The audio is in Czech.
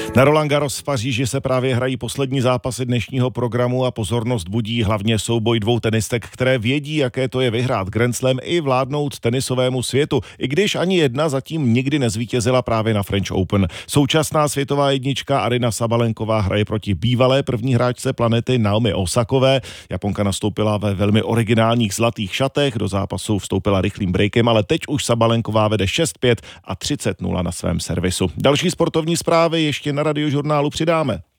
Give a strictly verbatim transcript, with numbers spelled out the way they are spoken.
Na Roland Garros v Paříži se právě hrají poslední zápasy dnešního programu a pozornost budí hlavně souboj dvou tenistek, které vědí, jaké to je vyhrát Grand Slam i vládnout tenisovému světu, i když ani jedna zatím nikdy nezvítězila právě na French Open. Současná světová jednička Aryna Sabalenková hraje proti bývalé první hráčce planety Naomi Osakové. Japonka nastoupila ve velmi originálních zlatých šatech, do zápasu vstoupila rychlým breakem, ale teď už Sabalenková vede šest pět a třicet nula na svém servisu. Další sportovní zprávy ještě na Radiožurnálu přidáme.